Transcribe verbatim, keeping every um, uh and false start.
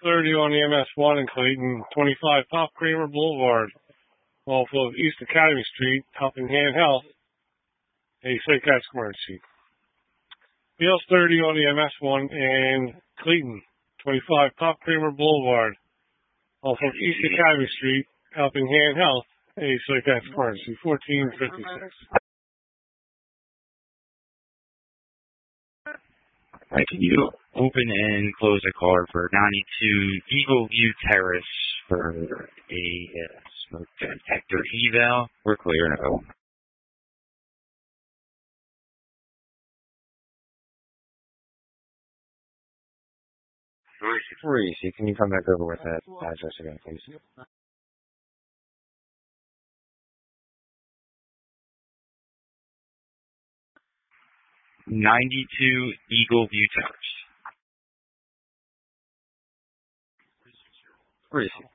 thirty on the M S one in Clayton, twenty-five Pop Kramer Boulevard, off of East Academy Street, Helping Hand Health, a psychiatric emergency. B L thirty on the M S one in Clayton, twenty-five Pop Kramer Boulevard, off of East Academy Street, Helping Hand Health, a psychiatric emergency, fourteen fifty-six. Right, can you open and close a car for ninety-two Eagle View Terrace for a uh, smoke detector eval? We're clear to go. Reese, can you come back over with that address again, please? ninety-two Eagle View Terrace. Reese.